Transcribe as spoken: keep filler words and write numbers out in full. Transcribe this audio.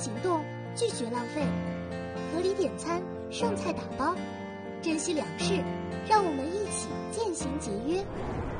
行动，拒绝浪费，合理点餐，剩菜打包，珍惜粮食，让我们一起践行节约。